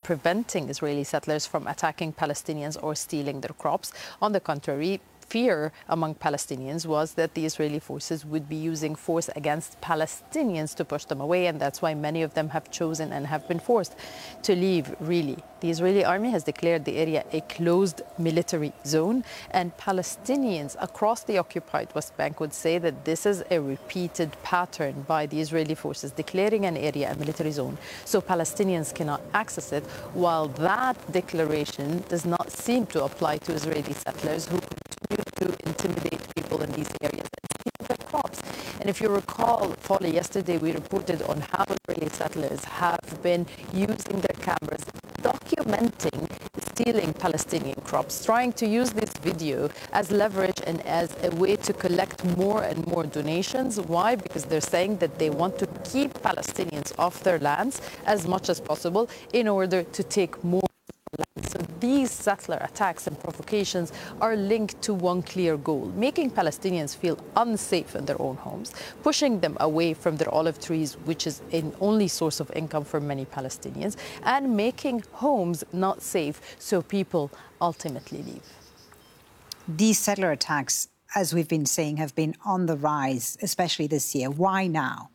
preventing Israeli settlers from attacking Palestinians or stealing their crops. On the contrary, fear among Palestinians was that the Israeli forces would be using force against Palestinians to push them away, and that's why many of them have chosen and have been forced to leave, really. The Israeli army has declared the area a closed military zone, and Palestinians across the occupied West Bank would say that this is a repeated pattern by the Israeli forces declaring an area a military zone so Palestinians cannot access it, while that declaration does not seem to apply to Israeli settlers who continue to intimidate people in these areas and steal their crops. And if you recall, Folly, yesterday we reported on how Israeli settlers have been using their cameras documenting stealing Palestinian crops, trying to use this video as leverage and as a way to collect more and more donations. Why? Because they're saying that they want to keep Palestinians off their lands as much as possible in order to take more. So these settler attacks and provocations are linked to one clear goal: making Palestinians feel unsafe in their own homes, pushing them away from their olive trees, which is an only source of income for many Palestinians, and making homes not safe so people ultimately leave. These settler attacks, as we've been saying, have been on the rise, especially this year. Why now?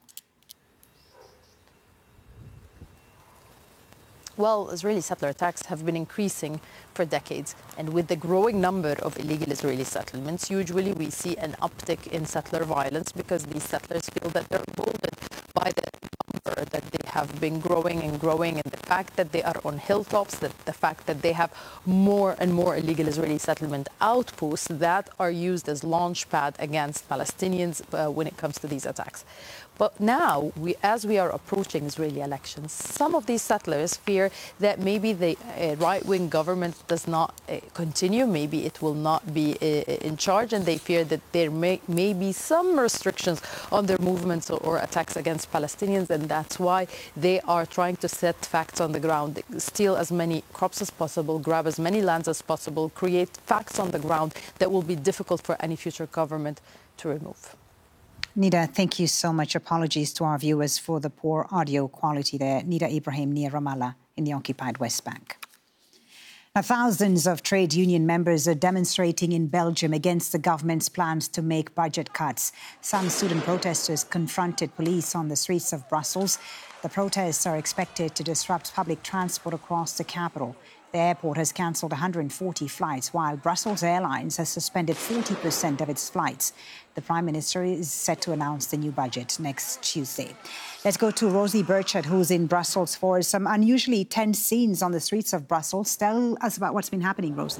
Well, Israeli settler attacks have been increasing for decades. And with the growing number of illegal Israeli settlements, usually we see an uptick in settler violence because these settlers feel that they're emboldened by the number that they have been growing and growing, and the fact that they are on hilltops, that the fact that they have more and more illegal Israeli settlement outposts that are used as launchpad against Palestinians when it comes to these attacks. But now, as we are approaching Israeli elections, some of these settlers fear that maybe the right-wing government does not continue, maybe it will not be in charge, and they fear that there may be some restrictions on their movements or attacks against Palestinians, and that's why they are trying to set facts on the ground, steal as many crops as possible, grab as many lands as possible, create facts on the ground that will be difficult for any future government to remove. Nida, thank you so much. Apologies to our viewers for the poor audio quality there. Nida Ibrahim near Ramallah in the occupied West Bank. Now, thousands of trade union members are demonstrating in Belgium against the government's plans to make budget cuts. Some student protesters confronted police on the streets of Brussels. The protests are expected to disrupt public transport across the capital. The airport has cancelled 140 flights, while Brussels Airlines has suspended 40% of its flights. The Prime Minister is set to announce the new budget next Tuesday. Let's go to Rosie Burchard, who's in Brussels for some unusually tense scenes on the streets of Brussels. Tell us about what's been happening, Rosie.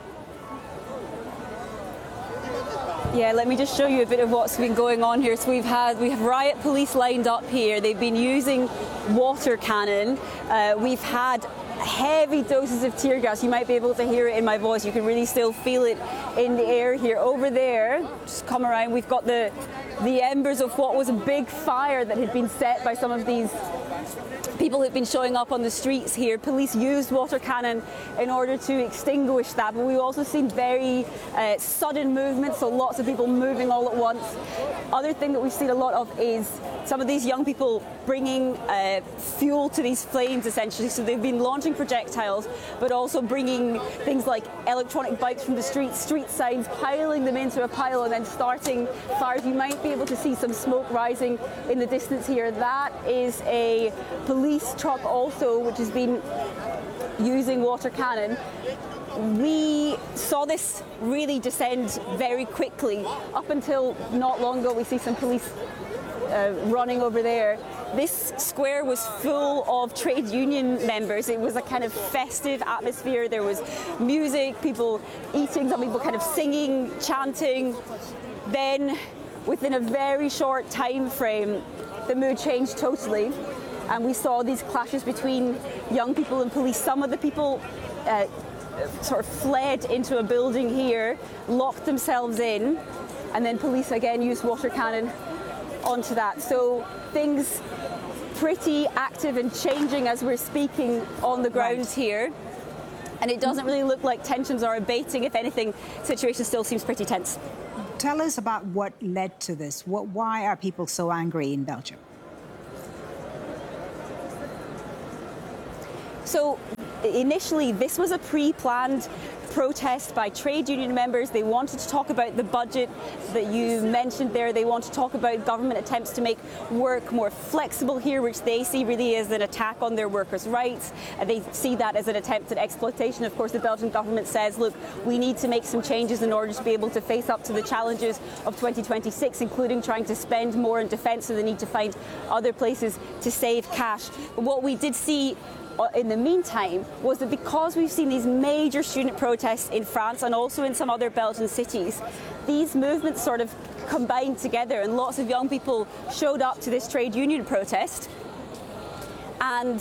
Yeah, let me just show you a bit of what's been going on here. So we have riot police lined up here. They've been using water cannon. We've had heavy doses of tear gas. You might be able to hear it in my voice. You can really still feel it in the air here. Over there, just come around, we've got the embers of what was a big fire that had been set by some of these people who've been showing up on the streets here. Police used water cannon in order to extinguish that, but we've also seen very sudden movement, so lots of people moving all at once. Other thing that we've seen a lot of is some of these young people bringing fuel to these flames, essentially. So they've been launching projectiles, but also bringing things like electronic bikes from the streets, street signs, piling them into a pile and then starting fires. You might be able to see some smoke rising in the distance here. That is a police truck also, which has been using water cannon. We saw this really descend very quickly. Up until not long ago, we see some police running over there. This square was full of trade union members. It was a kind of festive atmosphere. There was music, people eating, some people kind of singing, chanting. Then, within a very short time frame, the mood changed totally. And we saw these clashes between young people and police. Some of the people sort of fled into a building here, locked themselves in, and then police again used water cannon onto that. So things pretty active and changing as we're speaking on the ground here. And it doesn't really look like tensions are abating. If anything, the situation still seems pretty tense. Tell us about what led to this. Why are people so angry in Belgium? So initially, this was a pre-planned protest by trade union members. They wanted to talk about the budget that you mentioned there. They want to talk about government attempts to make work more flexible here, which they see really as an attack on their workers' rights. They see that as an attempt at exploitation. Of course, the Belgian government says, look, we need to make some changes in order to be able to face up to the challenges of 2026, including trying to spend more in defence, so they need to find other places to save cash. But what we did see in the meantime was that because we've seen these major student protests in France and also in some other Belgian cities, these movements sort of combined together, and lots of young people showed up to this trade union protest. And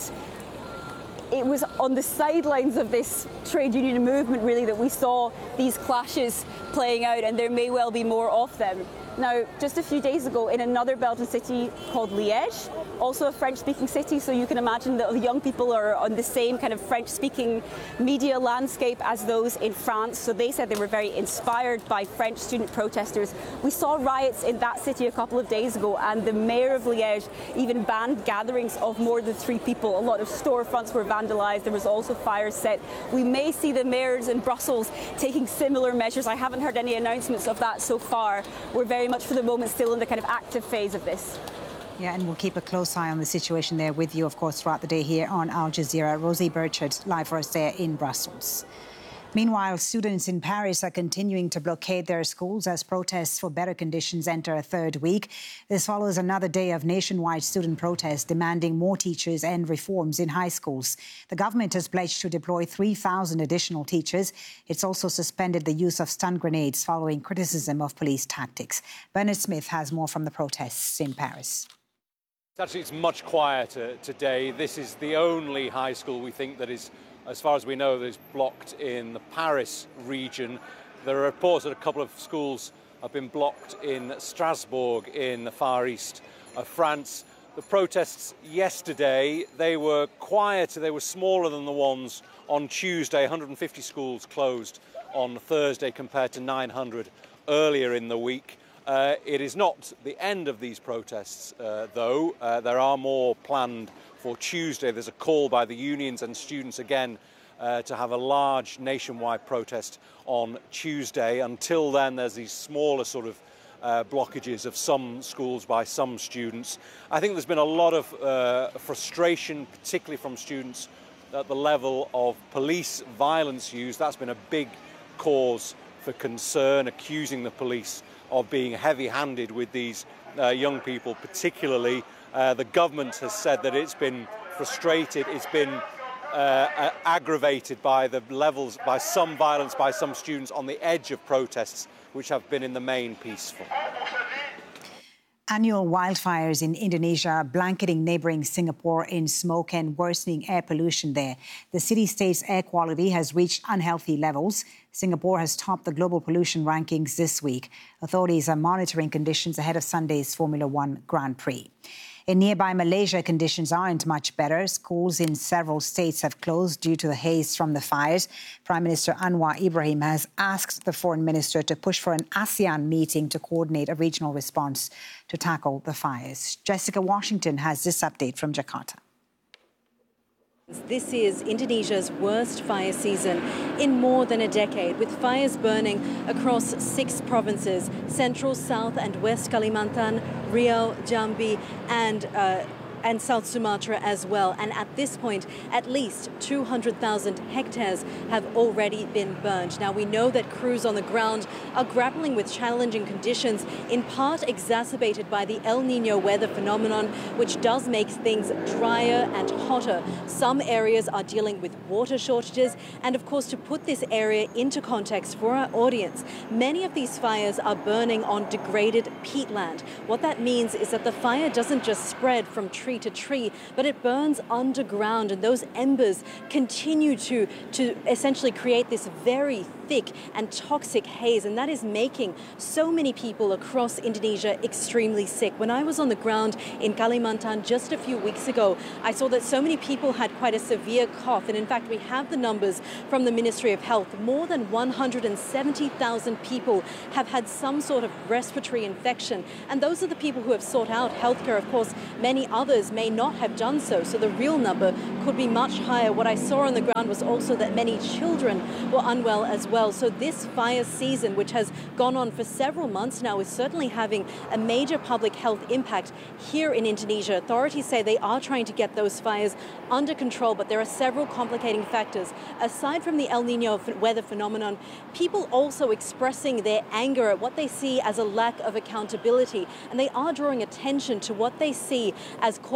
it was on the sidelines of this trade union movement really that we saw these clashes playing out, and there may well be more of them. Now, just a few days ago, in another Belgian city called Liège, also a French-speaking city, so you can imagine that the young people are on the same kind of French-speaking media landscape as those in France, so they said they were very inspired by French student protesters. We saw riots in that city a couple of days ago, and the mayor of Liège even banned gatherings of more than 3 people. A lot of storefronts were vandalised. There was also fires set. We may see the mayors in Brussels taking similar measures. I haven't heard any announcements of that so far. We're very much for the moment still in the kind of active phase of this. Yeah, and we'll keep a close eye on the situation there with you, of course, throughout the day here on Al Jazeera. Rosie Burchard, live for us there in Brussels. Meanwhile, students in Paris are continuing to blockade their schools as protests for better conditions enter a 3rd week. This follows another day of nationwide student protests demanding more teachers and reforms in high schools. The government has pledged to deploy 3,000 additional teachers. It's also suspended the use of stun grenades following criticism of police tactics. Bernard Smith has more from the protests in Paris. Actually, it's much quieter today. This is the only high school we think that is, as far as we know, that is blocked in the Paris region. There are reports that a couple of schools have been blocked in Strasbourg in the far east of France. The protests yesterday, they were quieter, they were smaller than the ones on Tuesday. 150 schools closed on Thursday compared to 900 earlier in the week. It is not the end of these protests, though. There are more planned for Tuesday. There's a call by the unions and students again to have a large nationwide protest on Tuesday. Until then, there's these smaller sort of blockages of some schools by some students. I think there's been a lot of frustration, particularly from students, at the level of police violence used. That's been a big cause for concern, accusing the police of being heavy-handed with these young people particularly. The government has said that it's been frustrated, it's been aggravated by the levels, by some violence by some students on the edge of protests, which have been in the main peaceful. Annual wildfires in Indonesia are blanketing neighbouring Singapore in smoke and worsening air pollution there. The city-state's air quality has reached unhealthy levels. Singapore has topped the global pollution rankings this week. Authorities are monitoring conditions ahead of Sunday's Formula One Grand Prix. In nearby Malaysia, conditions aren't much better. Schools in several states have closed due to the haze from the fires. Prime Minister Anwar Ibrahim has asked the foreign minister to push for an ASEAN meeting to coordinate a regional response to tackle the fires. Jessica Washington has this update from Jakarta. This is Indonesia's worst fire season in more than a decade, with fires burning across 6 provinces: Central, South and West Kalimantan, Riau, Jambi and South Sumatra as well. And at this point, at least 200,000 hectares have already been burned. Now, we know that crews on the ground are grappling with challenging conditions, in part exacerbated by the El Niño weather phenomenon, which does make things drier and hotter. Some areas are dealing with water shortages. And of course, to put this area into context for our audience, many of these fires are burning on degraded peatland. What that means is that the fire doesn't just spread from tree to tree, but it burns underground, and those embers continue to essentially create this very thick and toxic haze, and that is making so many people across Indonesia extremely sick. When I was on the ground in Kalimantan just a few weeks ago, I saw that so many people had quite a severe cough, and in fact we have the numbers from the Ministry of Health. More than 170,000 people have had some sort of respiratory infection, and those are the people who have sought out healthcare. Of course, many others others may not have done so. So the real number could be much higher. What I saw on the ground was also that many children were unwell as well. So this fire season, which has gone on for several months now, is certainly having a major public health impact here in Indonesia. Authorities say they are trying to get those fires under control, but there are several complicating factors. Aside from the El Nino weather phenomenon, people also expressing their anger at what they see as a lack of accountability, and they are drawing attention to what they see as